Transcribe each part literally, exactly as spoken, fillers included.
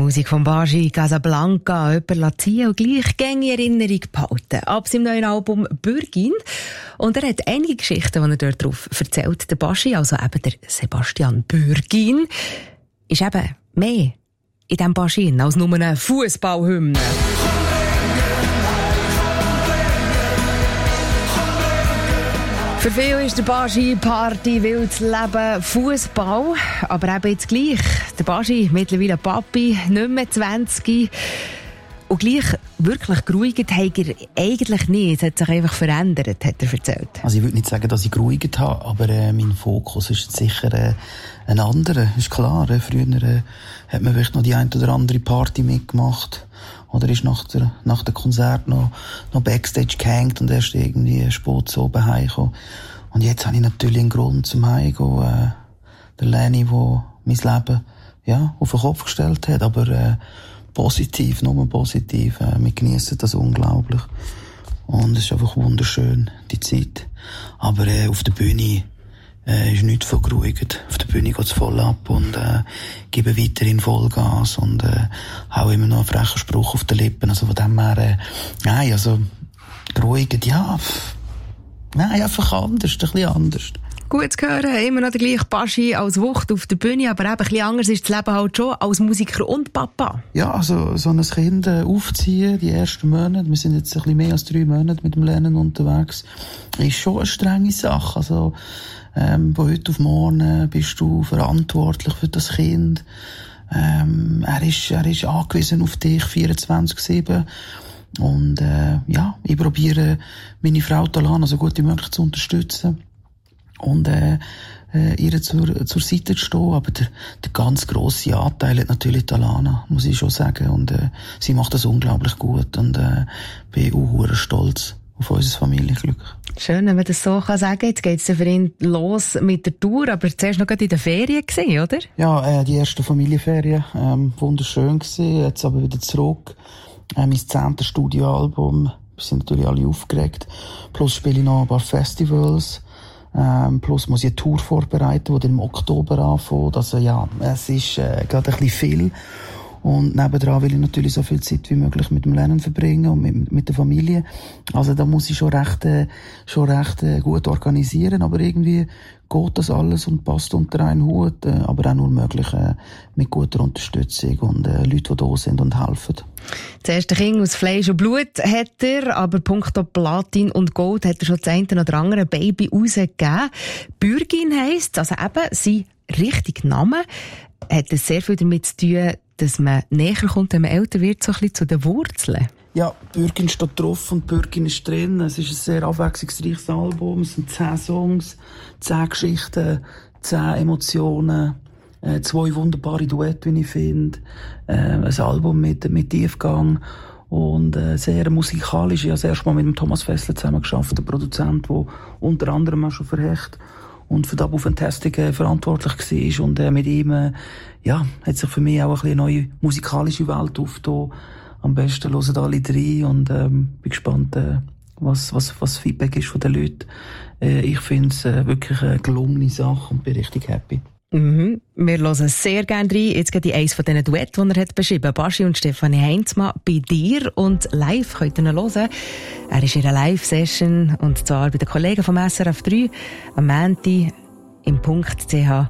Musik von Baji, Casablanca, jemand lassen und gleich gängige Erinnerung behalten. Ab seinem neuen Album Bürgin. Und er hat einige Geschichten, die er dort drauf erzählt. Der Baji, also eben der Sebastian Bürgin, ist eben mehr in diesem Baji als nur eine Fußballhymne. Für viele ist der Baji Party, wildes Leben, Fußball. Aber eben jetzt gleich. Der Baji, mittlerweile Papi, nicht mehr zwanzig. Und gleich wirklich geruhigt hat er eigentlich nicht. Es hat sich einfach verändert, hat er erzählt. Also ich würde nicht sagen, dass ich geruhigt habe, aber äh, mein Fokus ist sicher äh, ein anderer. Ist klar, äh, früher äh, hat man vielleicht noch die ein oder andere Party mitgemacht. Oder ist nach der, nach dem Konzert noch, noch Backstage gehängt und erst irgendwie spät so oben heimgekommen. Und jetzt habe ich natürlich einen Grund zum Heimgehen. Äh, der Lenny, der mein Leben ja, auf den Kopf gestellt hat. Aber äh, positiv, nur positiv. Äh, wir geniessen das unglaublich. Und es ist einfach wunderschön, die Zeit. Aber äh, auf der Bühne äh, ist nichts von geruhigt. Auf der Bühne geht es voll ab und äh, gebe weiterhin Vollgas und äh, hau immer noch einen frechen Spruch auf den Lippen. Also von dem her, äh, nein, also geruhigt, ja, pff, nein, einfach anders, ein bisschen anders. Gut zu hören, immer noch der gleiche Baji als Wucht auf der Bühne, aber eben ein bisschen anders ist das Leben halt schon als Musiker und Papa. Ja, also so ein Kind äh, aufziehen, die ersten Monate, wir sind jetzt ein bisschen mehr als drei Monate mit dem Lernen unterwegs, ist schon eine strenge Sache. Also ähm, von heute auf morgen bist du verantwortlich für das Kind. Ähm, er ist, er ist angewiesen auf dich vierundzwanzig sieben. Und äh, ja, ich probiere meine Frau Talana so gut wie möglich zu unterstützen und äh, äh, ihr zur, zur Seite zu stehen. Aber der, der ganz grosse Anteil hat natürlich Talana, muss ich schon sagen. Und äh, sie macht das unglaublich gut und äh, bin auch stolz auf unser Familienglück. Schön, wenn man das so kann sagen. Jetzt geht es für ihn los mit der Tour, aber zuerst noch in den Ferien gewesen, oder? Ja, äh, die ersten Familienferien, ähm, wunderschön gewesen. Jetzt aber wieder zurück. Äh, mein zehntes Studioalbum. Wir sind natürlich alle aufgeregt. Plus spiele ich noch ein paar Festivals. Ähm, plus muss ich eine Tour vorbereiten, die dann im Oktober anfängt. Also ja, es ist äh, gerade ein bisschen viel. Und nebendran will ich natürlich so viel Zeit wie möglich mit dem Lernen verbringen und mit, mit der Familie. Also da muss ich schon recht, äh, schon recht äh, gut organisieren, aber irgendwie geht das alles und passt unter einen Hut, äh, aber auch nur möglich äh, mit guter Unterstützung und äh, Leute, die da sind und helfen. Das erste Kind aus Fleisch und Blut hat er, aber punkto Platin und Gold hat er schon das eine oder andere Baby rausgegeben. Bürgin heisst, also eben sein richtiger Name, hat es sehr viel damit zu tun, dass man näher kommt, wenn man älter wird, so ein bisschen zu den Wurzeln. Ja, Bürgin steht drauf und Bürgin ist drin. Es ist ein sehr abwechslungsreiches Album. Es sind zehn Songs, zehn Geschichten, zehn Emotionen, äh, zwei wunderbare Duette, wie ich finde. Äh, ein Album mit, mit Tiefgang und äh, sehr musikalisch. Ich habe das erste Mal mit dem Thomas Fessler zusammen geschafft, der Produzent, der unter anderem auch schon für Hecht und für Double Fantastic äh, verantwortlich war. Und äh, mit ihm äh, ja, hat sich für mich auch ein bisschen eine neue musikalische Welt aufgetan. Am besten hören alle drei und ähm, bin gespannt, äh, was, was, was Feedback ist von den Leuten. Äh, ich finde es äh, wirklich eine gelungene Sache und bin richtig happy. Mhm. Wir hören sehr gerne rein. Jetzt geht die eins von diesen Duetten, die er hat beschrieben hat. Baji und Stefanie Heinzmann bei dir. Und live könnt ihr ihn hören. Er ist in einer Live-Session und zwar bei den Kollegen vom S R F drei am Montag im Punkt C H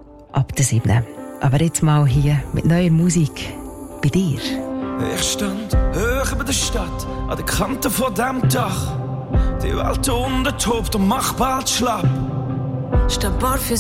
ab der siebten Aber jetzt mal hier mit neuer Musik bei dir. Ich stand hoch über der Stadt, an der Kante von dem Dach. Die Welt unten tobt und macht bald schlapp. Statt Bord für